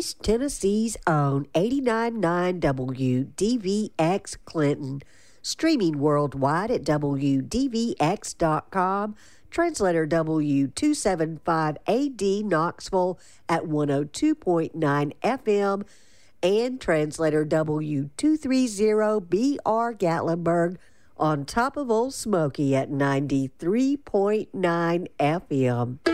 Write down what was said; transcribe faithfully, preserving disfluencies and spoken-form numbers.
East Tennessee's own eighty-nine point nine W D V X Clinton, streaming worldwide at W D V X dot com. Translator W two seventy-five A D Knoxville at one oh two point nine F M, and translator W two thirty B R Gatlinburg on top of Old Smoky at ninety-three point nine F M.